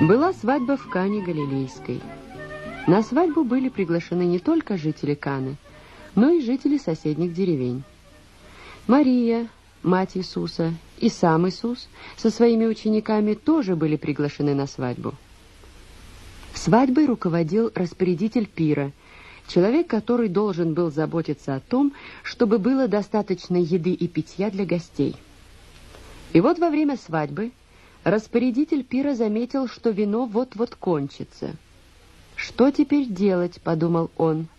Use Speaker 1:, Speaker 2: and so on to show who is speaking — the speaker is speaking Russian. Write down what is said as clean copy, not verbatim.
Speaker 1: Была свадьба в Кане Галилейской. На свадьбу были приглашены не только жители Каны, но и жители соседних деревень. Мария, мать Иисуса, и сам Иисус со своими учениками тоже были приглашены на свадьбу. Свадьбой руководил распорядитель пира, человек, который должен был заботиться о том, чтобы было достаточно еды и питья для гостей. И вот во время свадьбы распорядитель пира заметил, что вино вот-вот кончится. «Что теперь делать?» — подумал он.